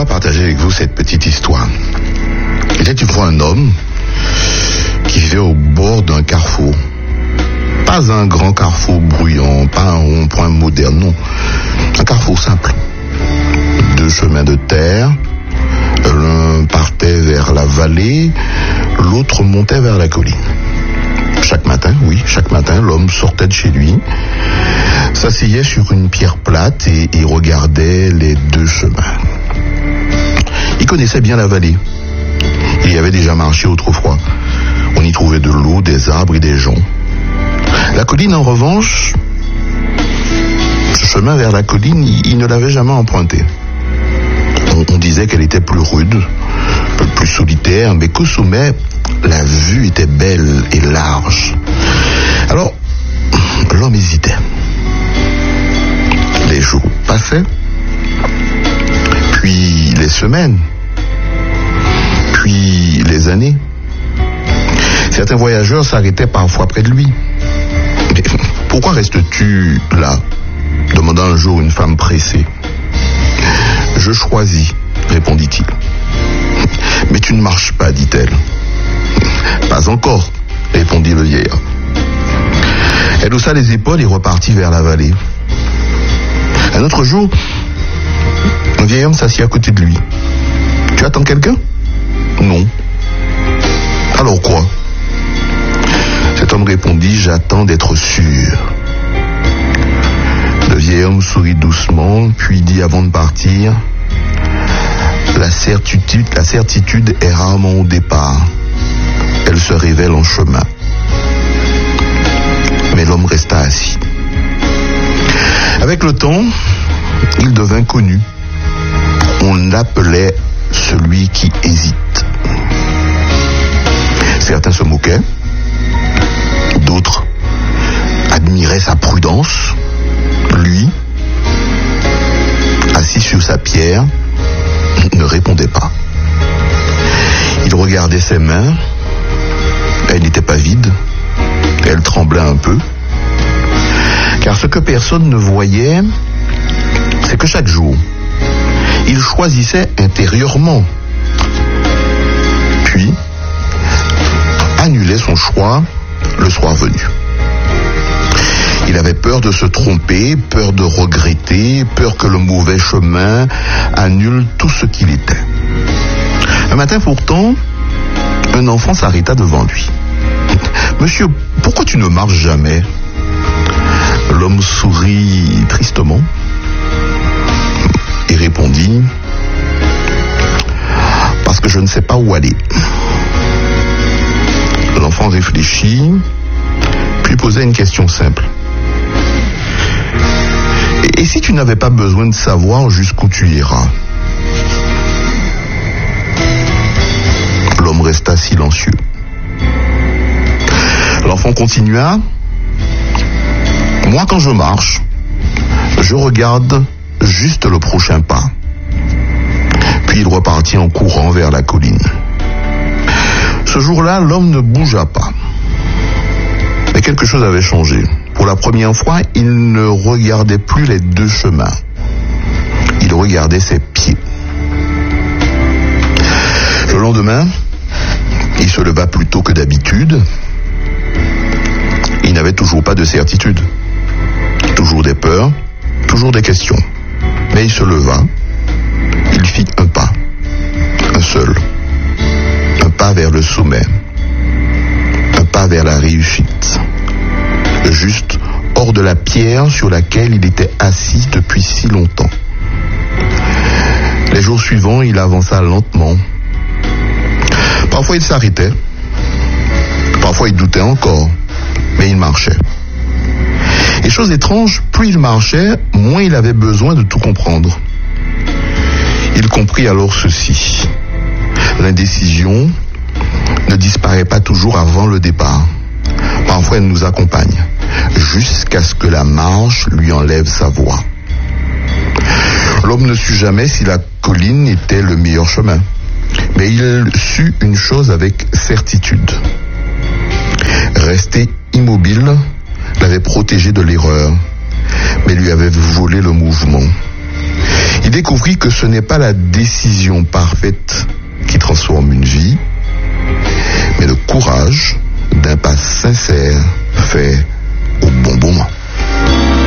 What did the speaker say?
Laissez-moi partager avec vous cette petite histoire. Il était une fois un homme qui vivait au bord d'un carrefour. Pas un grand carrefour bruyant, pas un rond-point moderne, non. Un carrefour simple. 2 chemins de terre. L'un partait vers la vallée, l'autre montait vers la colline. Chaque matin, l'homme sortait de chez lui, s'asseyait sur une pierre plate et regardait les 2 chemins. Il connaissait bien la vallée. Il y avait déjà marché autrefois. On y trouvait de l'eau, des arbres et des joncs. La colline, en revanche, ce chemin vers la colline, il ne l'avait jamais emprunté. On disait qu'elle était plus rude, un peu plus solitaire, mais qu'au sommet, la vue était belle et large. Alors, l'homme hésitait. Les jours passaient, puis les semaines, puis les années. Certains voyageurs s'arrêtaient parfois près de lui. Mais pourquoi restes-tu là? Demanda un jour une femme pressée. Je choisis, répondit-il. Mais tu ne marches pas, dit-elle. Pas encore, répondit le vieillard. Elle haussa les épaules et repartit vers la vallée. Un autre jour, un vieil homme s'assit à côté de lui. Tu attends quelqu'un? Non. Alors quoi? Cet homme répondit, j'attends d'être sûr. Le vieil homme sourit doucement, puis dit avant de partir, la certitude est rarement au départ. Elle se révèle en chemin. Mais l'homme resta assis. Avec le temps, il devint connu. On l'appelait celui qui hésite. Certains se moquaient, d'autres admiraient sa prudence. Lui, assis sur sa pierre, ne répondait pas. Il regardait ses mains. Elle n'était pas vide. Elle tremblait un peu. Car ce que personne ne voyait, c'est que chaque jour, il choisissait intérieurement. Puis, annulait son choix le soir venu. Il avait peur de se tromper, peur de regretter, peur que le mauvais chemin annule tout ce qu'il était. Un matin pourtant, un enfant s'arrêta devant lui. « Monsieur, pourquoi tu ne marches jamais ?» L'homme sourit tristement et répondit « Parce que je ne sais pas où aller. » L'enfant réfléchit, puis posa une question simple. Et si tu n'avais pas besoin de savoir jusqu'où tu iras? L'homme resta silencieux. L'enfant continua. Moi, quand je marche, je regarde juste le prochain pas. Puis il repartit en courant vers la colline. Ce jour-là, l'homme ne bougea pas. Mais quelque chose avait changé. Pour la première fois, il ne regardait plus les 2 chemins. Il regardait ses pieds. Le lendemain, il se leva plus tôt que d'habitude. Il n'avait toujours pas de certitude. Toujours des peurs, toujours des questions. Mais il se leva. Il fit un pas. Un seul. Un pas vers le sommet. Un pas vers la réussite. Juste hors de la pierre sur laquelle il était assis depuis si longtemps. Les jours suivants, il avança lentement. Parfois, il s'arrêtait. Parfois, il doutait encore. Mais il marchait. Et chose étrange, plus il marchait, moins il avait besoin de tout comprendre. Il comprit alors ceci. L'indécision ne disparaît pas toujours avant le départ. Parfois, elle nous accompagne, jusqu'à ce que la marche lui enlève sa voix. L'homme ne sut jamais si la colline était le meilleur chemin. Mais il sut une chose avec certitude. Rester immobile l'avait protégé de l'erreur, mais lui avait volé le mouvement. Il découvrit que ce n'est pas la décision parfaite qui transforme une vie, mais le courage